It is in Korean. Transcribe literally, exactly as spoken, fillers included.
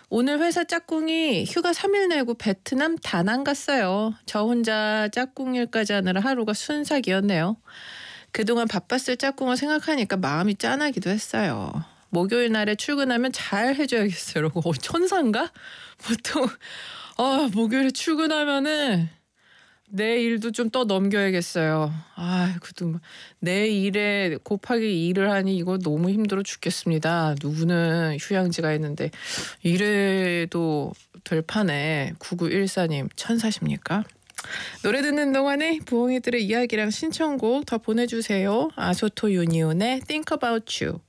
오늘 회사 짝꿍이 휴가 삼 일 내고 베트남 다낭 갔어요. 저 혼자 짝꿍 일까지 하느라 하루가 순삭이었네요. 그동안 바빴을 짝꿍을 생각하니까 마음이 짠하기도 했어요. 목요일 날에 출근하면 잘 해줘야겠어요. 이러고 어, 천사인가? 보통 아 목요일에 출근하면은 내 일도 좀 더 넘겨야겠어요. 아, 그래도 내 일에 곱하기 일을 하니 이거 너무 힘들어 죽겠습니다. 누구는 휴양지가 있는데 이래도 될 판에 구구일사 님 천사십니까? 노래 듣는 동안에 부엉이들의 이야기랑 신청곡 더 보내주세요. 아소토 유니온의 Think About You.